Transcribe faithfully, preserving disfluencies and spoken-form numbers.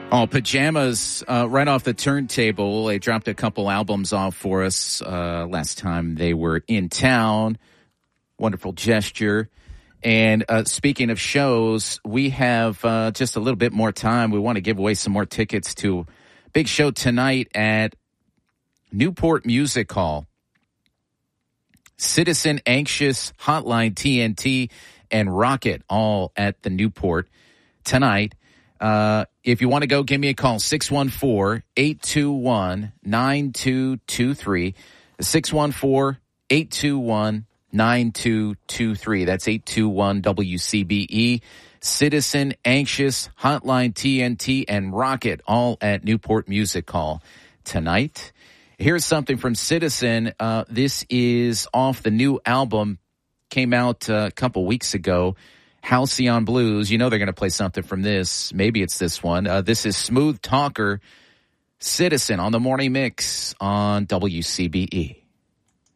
Oh, Pajamas, uh, right off the turntable. They dropped a couple albums off for us uh, last time they were in town. Wonderful gesture. And uh, speaking of shows, we have uh, just a little bit more time. We want to give away some more tickets to a big show tonight at Newport Music Hall. Citizen Anxious, Hotline T N T, and Rocket all at the Newport tonight. Uh, if you want to go, give me a call, six one four, eight two one, nine two two three, six one four, eight two one, nine two two three. That's eight two one W C B E. Citizen, Anxious, Hotline T N T, and Rocket all at Newport Music Hall tonight. Here's something from Citizen. Uh, this is off the new album, came out uh, a couple weeks ago. Halcyon Blues. You know they're going to play something from this. Maybe it's this one. Uh, this is Smooth Talker, Citizen on the Morning Mix on W C B E.